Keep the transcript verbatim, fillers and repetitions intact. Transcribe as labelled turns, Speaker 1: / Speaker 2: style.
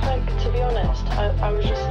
Speaker 1: like, to be honest, I, I was just